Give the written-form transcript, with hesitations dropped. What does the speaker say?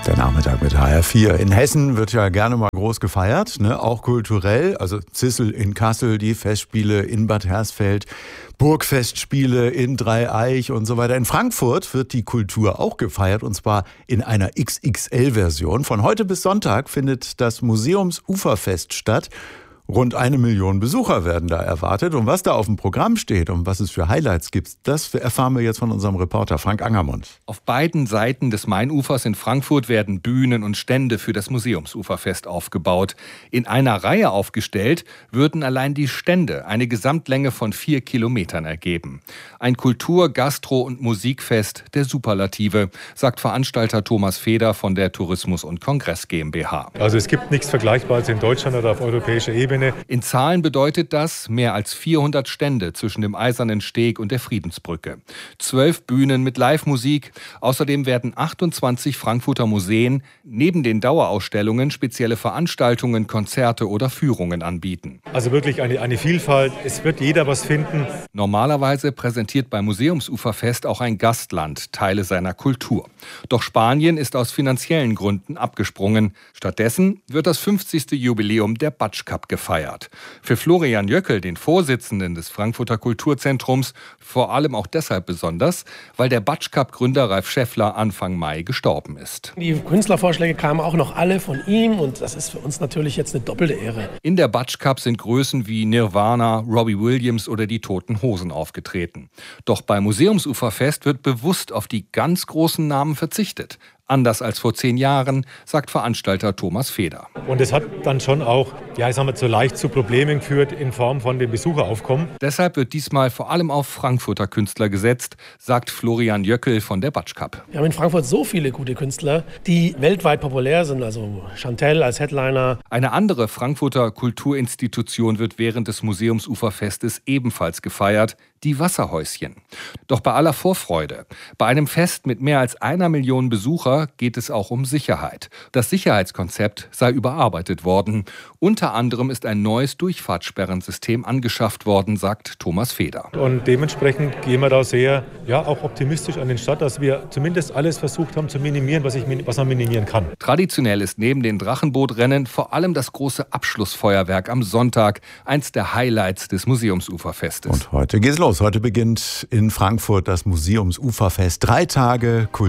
Der Nachmittag mit HR4. In Hessen wird ja gerne mal groß gefeiert, ne? Auch kulturell. Also Zissel in Kassel, die Festspiele in Bad Hersfeld, Burgfestspiele in Dreieich und so weiter. In Frankfurt wird die Kultur auch gefeiert, und zwar in einer XXL-Version. Von heute bis Sonntag findet das Museumsuferfest statt. Rund 1 Million Besucher werden da erwartet. Und was da auf dem Programm steht und was es für Highlights gibt, das erfahren wir jetzt von unserem Reporter Frank Angermund. Auf beiden Seiten des Mainufers in Frankfurt werden Bühnen und Stände für das Museumsuferfest aufgebaut. In einer Reihe aufgestellt würden allein die Stände eine Gesamtlänge von 4 Kilometern ergeben. Ein Kultur-, Gastro- und Musikfest der Superlative, sagt Veranstalter Thomas Feder von der Tourismus- und Kongress GmbH. Also es gibt nichts Vergleichbares in Deutschland oder auf europäischer Ebene. In Zahlen bedeutet das mehr als 400 Stände zwischen dem Eisernen Steg und der Friedensbrücke. 12 Bühnen mit Live-Musik. Außerdem werden 28 Frankfurter Museen neben den Dauerausstellungen spezielle Veranstaltungen, Konzerte oder Führungen anbieten. Also wirklich eine Vielfalt. Es wird jeder was finden. Normalerweise präsentiert beim Museumsuferfest auch ein Gastland Teile seiner Kultur. Doch Spanien ist aus finanziellen Gründen abgesprungen. Stattdessen wird das 50. Jubiläum der Batsch Cup gefeiert. Für Florian Jöckel, den Vorsitzenden des Frankfurter Kulturzentrums, vor allem auch deshalb besonders, weil der Batsch Cup-Gründer Ralf Schäffler Anfang Mai gestorben ist. Die Künstlervorschläge kamen auch noch alle von ihm und das ist für uns natürlich jetzt eine doppelte Ehre. In der Batsch Cup sind Größen wie Nirvana, Robbie Williams oder die Toten Hosen aufgetreten. Doch beim Museumsuferfest wird bewusst auf die ganz großen Namen verzichtet. Anders als vor 10 Jahren, sagt Veranstalter Thomas Feder. Und es hat dann schon auch, leicht zu Problemen geführt in Form von dem Besucheraufkommen. Deshalb wird diesmal vor allem auf Frankfurter Künstler gesetzt, sagt Florian Jöckel von der Batsch Cup. Wir haben in Frankfurt so viele gute Künstler, die weltweit populär sind, also Chantelle als Headliner. Eine andere Frankfurter Kulturinstitution wird während des Museumsuferfestes ebenfalls gefeiert, die Wasserhäuschen. Doch bei aller Vorfreude, bei einem Fest mit mehr als 1 Million Besucher geht es auch um Sicherheit. Das Sicherheitskonzept sei überarbeitet worden. Unter anderem ist ein neues Durchfahrtssperrensystem angeschafft worden, sagt Thomas Feder. Und dementsprechend gehen wir da sehr auch optimistisch an den Start, dass wir zumindest alles versucht haben zu minimieren, was man minimieren kann. Traditionell ist neben den Drachenbootrennen vor allem das große Abschlussfeuerwerk am Sonntag eins der Highlights des Museumsuferfestes. Und heute geht's los. Heute beginnt in Frankfurt das Museumsuferfest. 3 Tage Kultur.